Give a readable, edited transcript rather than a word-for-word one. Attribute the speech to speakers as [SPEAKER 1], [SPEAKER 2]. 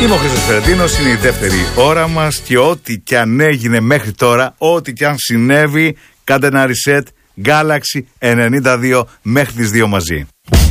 [SPEAKER 1] Είμαι ο Χρήστος Φερεντίνος, είναι η δεύτερη ώρα μας και ό,τι κι αν έγινε μέχρι τώρα, ό,τι κι αν συνέβη, κάντε ένα reset Galaxy 92 μέχρι τις 2 μαζί.